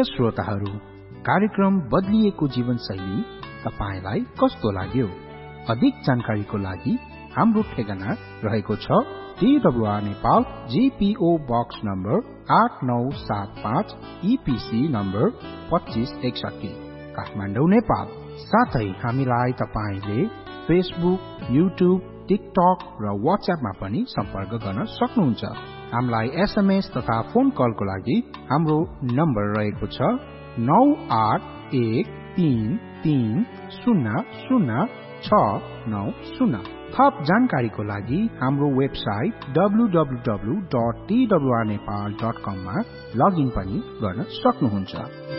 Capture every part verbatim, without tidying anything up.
श्रोताहरू, कार्यक्रम बदलिएको जीवनशैली तपाईलाई कस्तो लाग्यो? अधिक जानकारीको लागि हाम्रो ठेगाना रहेको छ TWR Nepal GPO box number आठ नौ सात पाँच ईपीसी नम्बर पच्चीस एकसठी काठमाडौँ नेपाल। साथै हामीलाई तपाईले फेसबुक, युट्युब, टिकटक र व्हाट्सएपमा पनि सम्पर्क गर्न सक्नुहुन्छ। हामीलाई एसएमएस तथा फोन कलको लागि हाम्रो नम्बर रहेको छ नौ आठ एक तीन तीन शून्य शून्य छ नौ शून्य। थप जानकारीको लागि हाम्रो website W W W dot T W R Nepal dot कम मा लगइन पनि गर्न सक्नुहुन्छ।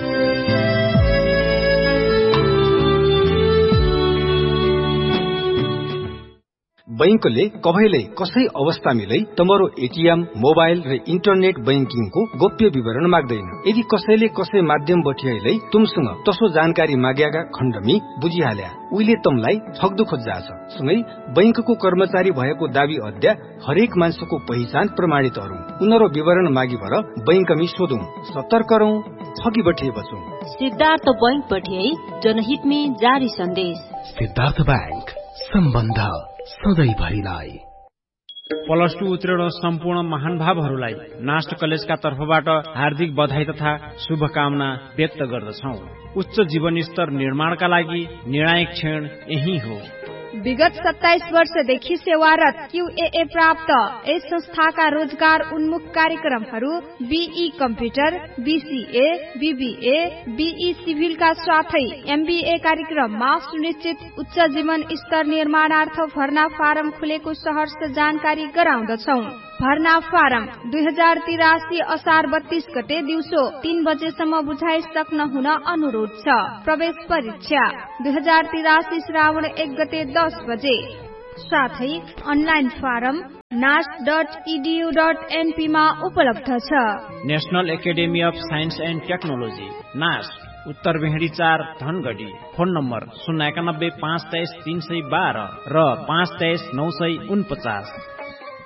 बैंकले कभैले कसै अवस्था मिलै तमरो एटीएम, मोबाइल र इन्टरनेट बैंकिङको गोप्य विवरण माग्दैन। यदि कसैले कसै माध्यम बठियाइलै तुमसँग तसो जानकारी माग्याका खण्डमी बुझिहाल्या उहिले तमलाई ठग्दो खोज्जा छ। सँगै बैंकको कर्मचारी भएको दावी अद्या हरेक मान्छेको पहिचान प्रमाणित हरौं। उनीहरु विवरण मागी भर बैंकमी सोधौं, सतर्क रहौं, ठगी बठिए बचौं। सिद्धार्थ बैंक बठिए जनहित में जारी सन्देश। सिद्धार्थ बैंक, सम्बन्ध सधैँ भरिलाई। प्लस टू उत्तीर्ण सम्पूर्ण महानुभावहरूलाई नास्ट कलेजका तर्फबाट हार्दिक बधाई तथा शुभकामना व्यक्त गर्दछौ। उच्च जीवन स्तर निर्माणका लागि निर्णायक क्षण यही हो। विगत सत्ताइस वर्षदेखि सेवारत क्यूएए प्राप्त यस संस्थाका रोजगार उन्मुख कार्यक्रमहरू be computer, BCA, BBA, be सिभिलका साथै एमबीए कार्यक्रममा सुनिश्चित उच्च जीवन स्तर निर्माणार्थ भर्ना फारम खुलेको सहर्ष जानकारी गराउँदछौ। भर्ना फारम दुई हजार तिरासी असार बत्तीस गते दिउँसो तीन बजेसम्म बुझाइसक्न हुन अनुरोध छ। प्रवेश परीक्षा दुई हजार तिरासी श्रावण एक गते दस बजे। साथै online form नास्ट dot edu dot NP मा उपलब्ध छ। National academy of science and technology नास्ट, उत्तर भेडी चार धनगढी। फोन नम्बर शून्य एकानब्बे पाँच तेइस तीन सय बाह्र र पाँच तेइस नौ सय उनपचास।